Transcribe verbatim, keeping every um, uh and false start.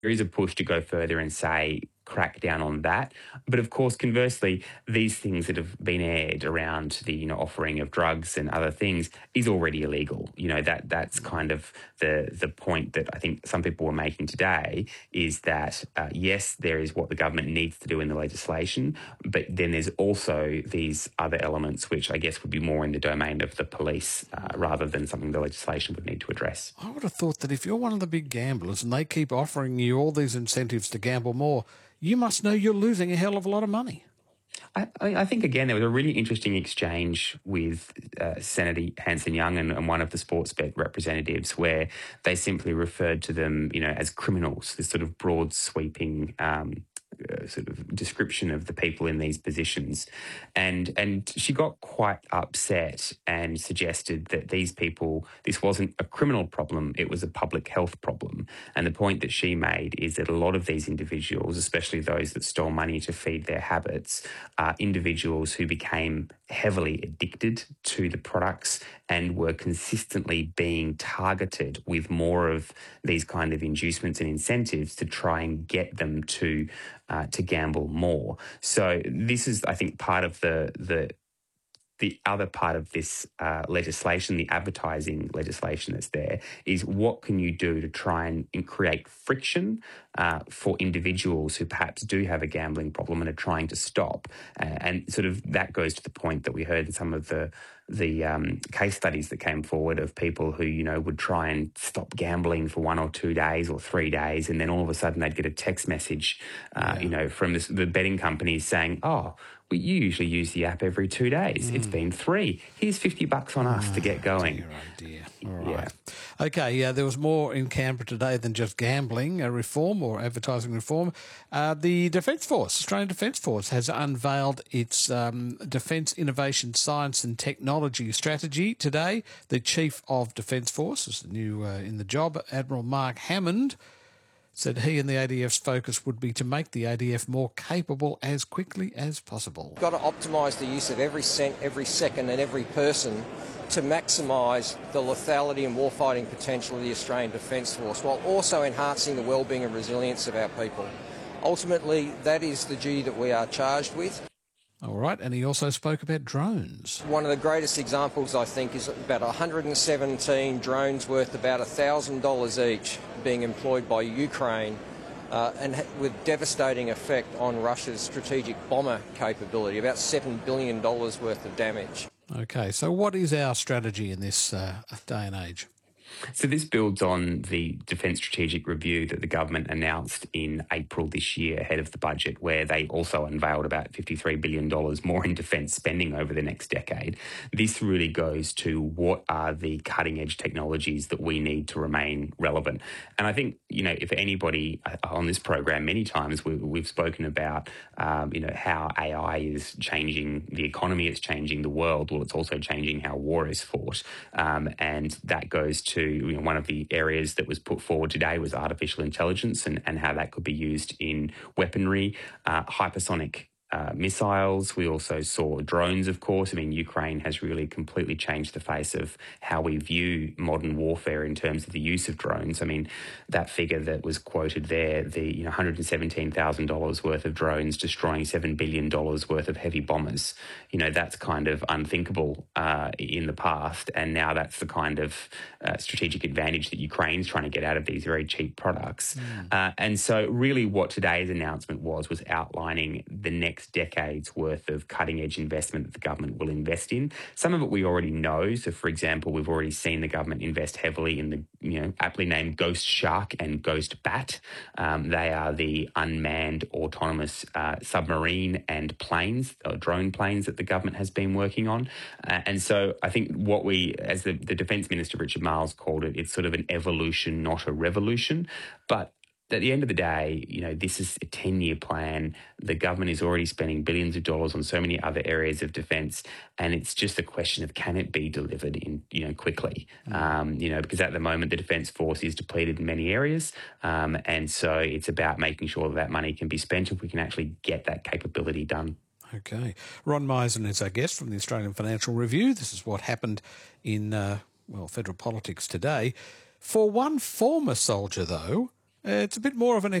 there is a push to go further and say crack down on that. But of course, conversely, these things that have been aired around the you know offering of drugs and other things is already illegal. You know that that's kind of the the point that I think some people were making today is that uh, yes, there is what the government needs to do in the legislation, but then there's also these other elements which I guess would be more in the domain of the police uh, rather than something the legislation would need to address. I would have thought that if you're one of the big gamblers and they keep offering you all these incentives to gamble more, you must know you're losing a hell of a lot of money. I, I think, again, there was a really interesting exchange with uh, Senator Hanson-Young and, and one of the Sportsbet representatives where they simply referred to them, you know, as criminals, this sort of broad sweeping um, uh, sort of description of the people in these positions. And, and she got quite upset and suggested that these people, this wasn't a criminal problem, it was a public health problem. And the point that she made is that a lot of these individuals, especially those that stole money to feed their habits, are individuals who became heavily addicted to the products and were consistently being targeted with more of these kind of inducements and incentives to try and get them to uh, to gamble more. So this is, I think, part of the the the other part of this uh, legislation, the advertising legislation that's there, is what can you do to try and, and create friction uh, for individuals who perhaps do have a gambling problem and are trying to stop. Uh, and sort of that goes to the point that we heard in some of the the um, case studies that came forward of people who, you know, would try and stop gambling for one or two days or three days, and then all of a sudden they'd get a text message, uh, yeah. you know, from this, the betting companies saying, oh, well, you usually use the app every two days. Mm. It's been three. Here's fifty bucks on us oh, to get going. Dear, oh dear. All right. Yeah. Okay, yeah, there was more in Canberra today than just gambling uh, reform or advertising reform. Uh, the Defence Force, Australian Defence Force, has unveiled its um, Defence Innovation Science and Technology Strategy today. The Chief of Defence Force is new uh, in the job, Admiral Mark Hammond, said he and the A D F's focus would be to make the A D F more capable as quickly as possible. We've got to optimise the use of every cent, every second and every person to maximise the lethality and warfighting potential of the Australian Defence Force, while also enhancing the wellbeing and resilience of our people. Ultimately, that is the duty that we are charged with. All right, and he also spoke about drones. One of the greatest examples, I think, is about one hundred seventeen drones worth about one thousand dollars each being employed by Ukraine uh, and ha- with devastating effect on Russia's strategic bomber capability, about seven billion dollars worth of damage. Okay, so what is our strategy in this uh, day and age? So this builds on the Defence Strategic Review that the government announced in April this year ahead of the budget, where they also unveiled about fifty-three billion dollars more in defence spending over the next decade. This really goes to what are the cutting-edge technologies that we need to remain relevant. And I think, you know, if anybody on this program, many times we, we've spoken about, um, you know, how A I is changing the economy, it's changing the world. Well, it's also changing how war is fought. Um, and that goes to You know, one of the areas that was put forward today was artificial intelligence and, and how that could be used in weaponry, uh, hypersonic uh, missiles. We also saw drones, of course. I mean, Ukraine has really completely changed the face of how we view modern warfare in terms of the use of drones. I mean, that figure that was quoted there, the you know one hundred seventeen thousand dollars worth of drones destroying seven billion dollars worth of heavy bombers, you know, that's kind of unthinkable uh, in the past. And now that's the kind of uh, strategic advantage that Ukraine's trying to get out of these very cheap products. Mm. Uh, and so really what today's announcement was, was outlining the next decade's worth of cutting-edge investment that the government will invest in. Some of it we already know. So, for example, we've already seen the government invest heavily in the, you know, aptly named Ghost Shark and Ghost Bat. Um, they are the unmanned autonomous uh, submarine and planes, or drone planes that the government has been working on. Uh, and so I think what we, as the, the Defence Minister, Richard Marles, called it, it's sort of an evolution, not a revolution. But at the end of the day, you know, this is a ten-year plan. The government is already spending billions of dollars on so many other areas of defence, and it's just a question of can it be delivered in, you know, quickly. Mm. Um, you know, because at the moment the Defence Force is depleted in many areas, um, and so it's about making sure that, that money can be spent if we can actually get that capability done. Okay. Ron Meisen is our guest from the Australian Financial Review. This is what happened in, uh, well, federal politics today. For one former soldier, though, Uh, it's a bit more of an